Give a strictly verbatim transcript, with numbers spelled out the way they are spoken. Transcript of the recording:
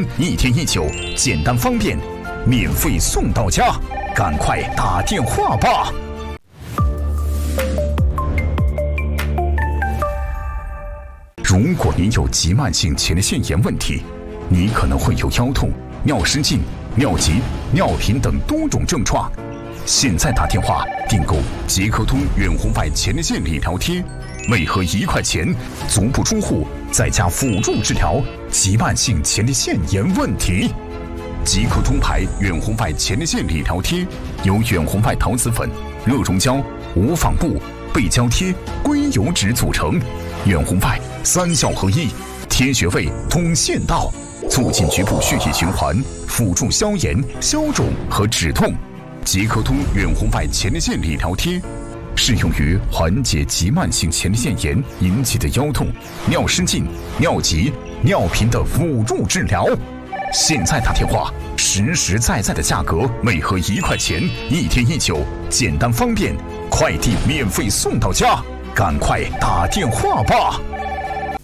一天一九，简单方便，免费送到家，赶快打电话吧！如果您有急慢性前列腺炎问题，你可能会有腰痛、尿失禁、尿急、尿频等多种症状。现在打电话订购捷克通远红外前列腺理疗贴，每盒一块钱，足不出户，在家辅助治疗急慢性前列腺炎问题。捷克通牌远红外前列腺理疗贴由远红外陶瓷粉、热熔胶、无纺布、背胶贴、硅油脂组成，远红外三效合一，贴穴位通线道，促进局部血液循环，辅助消炎、消肿和止痛。捷克通远红外前列腺理疗贴适用于缓解急慢性前列腺炎引起的腰痛、尿失禁、尿急、尿频的辅助治疗。现在打电话，实实在在的价格，每盒一块钱，一天一九，简单方便，快递免费送到家，赶快打电话吧！